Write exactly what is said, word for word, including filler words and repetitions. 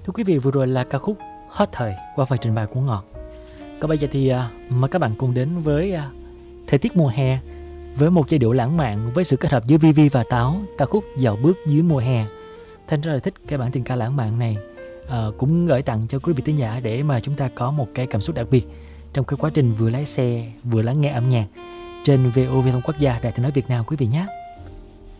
Thưa quý vị, vừa rồi là ca khúc Hot Thời qua phần trình bày của Ngọt. Còn bây giờ thì à, mời các bạn cùng đến với à, thời tiết mùa hè với một giai điệu lãng mạn với sự kết hợp giữa Vi Vi và Táo, ca khúc Dạo Bước Dưới Mùa Hè. Thanh rất là thích cái bản tình ca lãng mạn này, à, cũng gửi tặng cho quý vị thính giả để mà chúng ta có một cái cảm xúc đặc biệt trong cái quá trình vừa lái xe vừa lắng nghe âm nhạc trên vê o vê Thông Quốc Gia, Đài Tiếng nói Việt Nam quý vị nhé.